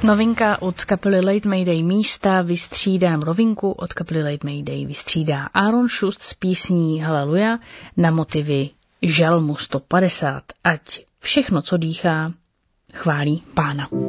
Novinka od kapely Late Mayday Místa vystřídá novinku od kapely Late Mayday vystřídá Aaron Schust s písní Haleluja na motivy Žalmu 150. Ať všechno, co dýchá, chválí Pána.